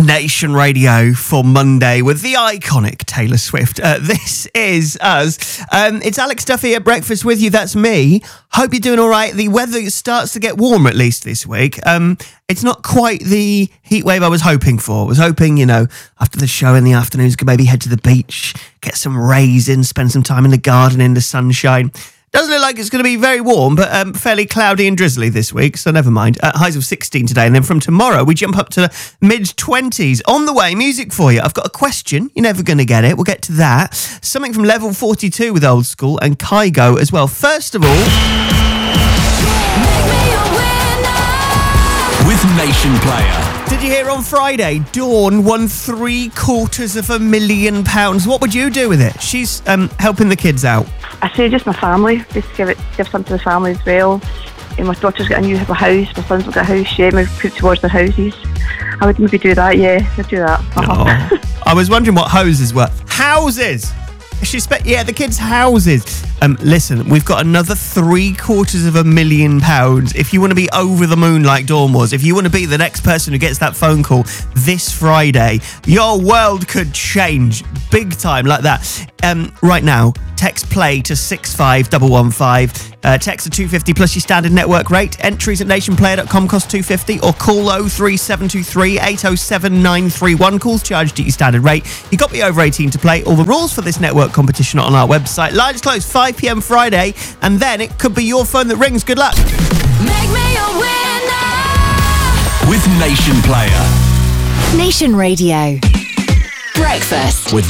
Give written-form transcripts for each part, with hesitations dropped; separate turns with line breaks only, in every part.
Nation Radio for Monday with the iconic Taylor Swift. This is us. It's Alex Duffy at breakfast with you. That's me. Hope you're doing all right. The weather starts to get warmer, at least this week. It's not quite the heat wave I was hoping for. I was hoping, after the show in the afternoons, could maybe head to the beach, get some rays in, spend some time in the garden in the sunshine. Doesn't look like it's going to be very warm, but fairly cloudy and drizzly this week, so never mind. Highs of 16 today, and then from tomorrow we jump up to mid-20s. On the way, music for you. I've got a question. You're never going to get it. We'll get to that. Something from Level 42 with Old School and Kygo as well. First of all...
with Nation Player.
Did you hear on Friday, Dawn won £750,000? What would you do with it? She's helping the kids out.
I say just my family, just give some to the family as well. And my daughter's got a new house, my son's got a house, yeah, maybe put towards their houses. I would maybe do that, yeah, I'd do that.
Oh. I was wondering what houses were. Houses! The kids' houses. Listen, we've got another £750,000 if you want to be over the moon like Dawn was. If you want to be the next person who gets that phone call this Friday, your world could change big time like that. Right now, text play to 65115. Text to 250 plus your standard network rate. Entries at nationplayer.com cost $2.50 or call 03723 807 931. Calls charged at your standard rate. You got to be over 18 to play. All the rules for this network competition are on our website. Lines closed 5 p.m. Friday, and then it could be your phone that rings. Good luck.
Make me a winner with Nation Player.
Nation Radio. Breakfast
with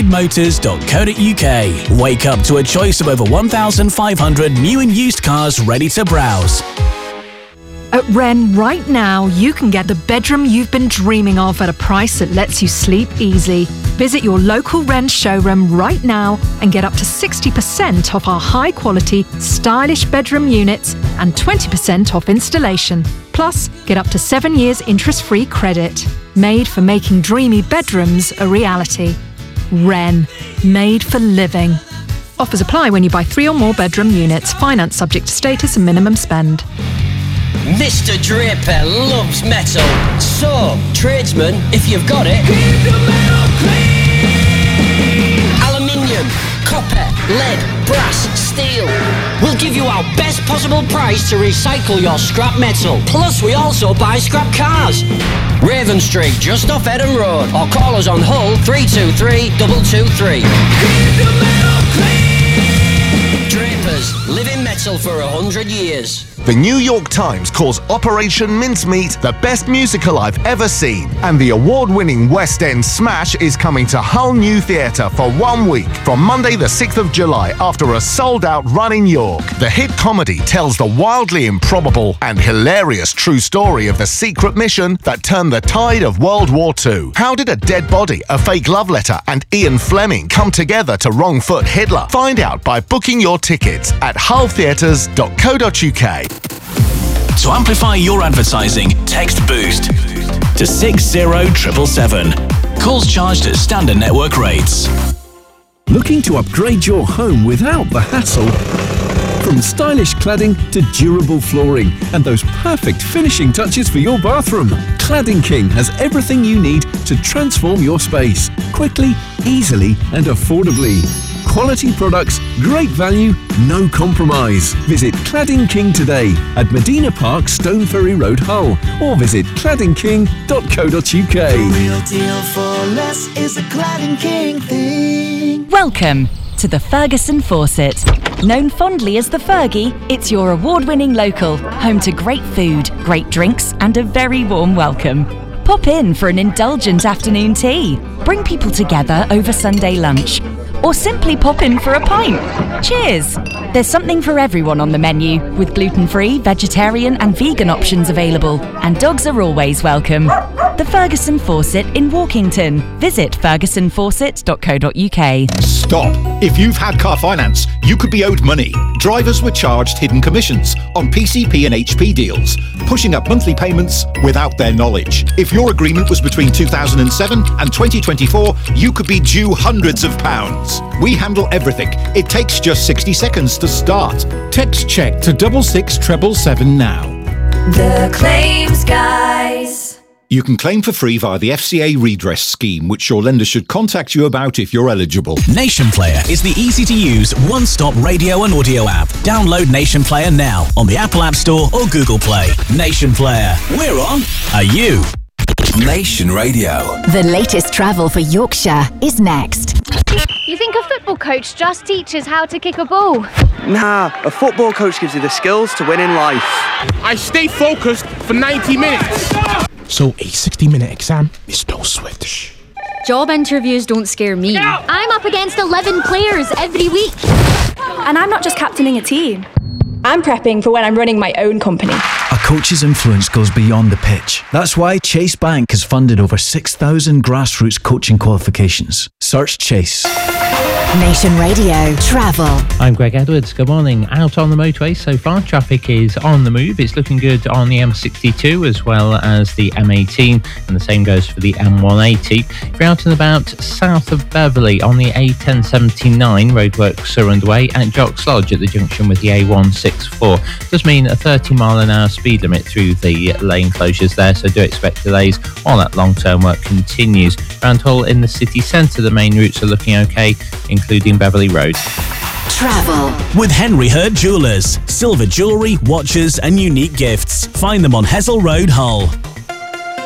riversidemotors.co.uk. Wake up to a choice of over 1,500 new and used cars ready to browse.
At Wren, right now, you can get the bedroom you've been dreaming of at a price that lets you sleep easy. Visit your local Wren showroom right now and get up to 60% off our high-quality, stylish bedroom units and 20% off installation. Plus, get up to 7 years interest-free credit. Made for making dreamy bedrooms a reality. Wren, made for living. Offers apply when you buy 3 or more bedroom units. Finance subject to status and minimum spend.
Mr. Draper loves metal. So, tradesman, if you've got it, keep the metal clean. Aluminium, copper, lead, brass, steel. We'll give you our best possible price to recycle your scrap metal. Plus, we also buy scrap cars. Raven Street, just off Eden Road. Or call us on Hull 323 223. Keep the metal clean. Drapers, living metal for 100 years.
The New York Times calls Operation Mincemeat the best musical I've ever seen. And the award-winning West End smash is coming to Hull New Theatre for 1 week from Monday the 6th of July after a sold-out run in York. The hit comedy tells the wildly improbable and hilarious true story of the secret mission that turned the tide of World War II. How did a dead body, a fake love letter and Ian Fleming come together to wrong-foot Hitler? Find out by booking your tickets at hulltheatres.co.uk.
To amplify your advertising, text BOOST to 60777. Calls charged at standard network rates.
Looking to upgrade your home without the hassle? From stylish cladding to durable flooring and those perfect finishing touches for your bathroom, Cladding King has everything you need to transform your space quickly, easily and affordably. Quality products, great value, no compromise. Visit Cladding King today at Medina Park, Stoneferry Road, Hull, or visit claddingking.co.uk.
The real deal for less is a Cladding King thing.
Welcome to the Ferguson Fawcett. Known fondly as the Fergie, it's your award-winning local, home to great food, great drinks, and a very warm welcome. Pop in for an indulgent afternoon tea. Bring people together over Sunday lunch. Or simply pop in for a pint. Cheers! There's something for everyone on the menu, with gluten-free, vegetarian and vegan options available, and dogs are always welcome. The Ferguson Fawcett in Walkington. Visit fergusonfawcett.co.uk.
Stop! If you've had car finance, you could be owed money. Drivers were charged hidden commissions on PCP and HP deals, pushing up monthly payments without their knowledge. If your agreement was between 2007 and 2024, you could be due hundreds of pounds. We handle everything. It takes just 60 seconds to start. Text check to 66777 now.
The Claims Guys.
You can claim for free via the FCA redress scheme, which your lender should contact you about if you're eligible.
Nation Player is the easy-to-use, one-stop radio and audio app. Download Nation Player now on the Apple App Store or Google Play. Nation Player. We're on. Are you?
Nation Radio.
The latest travel for Yorkshire is next.
You think a football coach just teaches how to kick a ball?
Nah, a football coach gives you the skills to win in life.
I stay focused for 90 minutes. So a 60-minute exam is no sweat.
Job interviews don't scare me. I'm up against 11 players every week.
And I'm not just captaining a team. I'm prepping for when I'm running my own company.
A coach's influence goes beyond the pitch. That's why Chase Bank has funded over 6,000 grassroots coaching qualifications. Search Chase.
Nation Radio Travel.
I'm Greg Edwards. Good morning. Out on the motorway so far, traffic is on the move. It's looking good on the M62 as well as the M18, and the same goes for the M180. If you're out and about south of Beverley on the A1079, roadworks are underway at Jocks Lodge at the junction with the A164. Does mean a 30-mile-an-hour speed limit through the lane closures there, so do expect delays while that long-term work continues. Round Hall in the city centre, the main routes are looking okay, including Beverley Road.
Travel
with Henry Hurd Jewellers. Silver jewellery, watches and unique gifts. Find them on Hessel Road, Hull.